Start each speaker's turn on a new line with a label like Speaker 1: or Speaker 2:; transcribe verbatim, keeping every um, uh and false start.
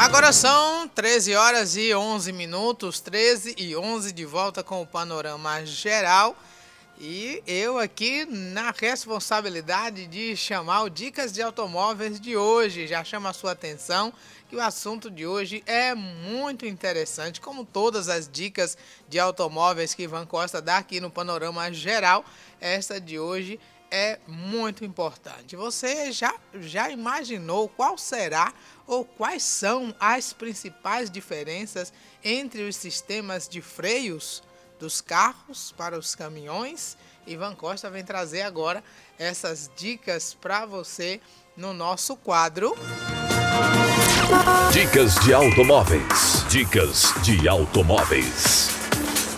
Speaker 1: Agora são treze horas e onze minutos, treze e onze, de volta com o panorama geral. E eu aqui na responsabilidade de chamar o Dicas de Automóveis de hoje. Já chama a sua atenção que o assunto de hoje é muito interessante, como todas as dicas de automóveis que Ivan Costa dá aqui no panorama geral. Esta de hoje é muito importante. Você já, já imaginou qual será ou quais são as principais diferenças entre os sistemas de freios dos carros para os caminhões? Ivan Costa vem trazer agora essas dicas para você no nosso quadro
Speaker 2: Dicas de Automóveis. Dicas de Automóveis.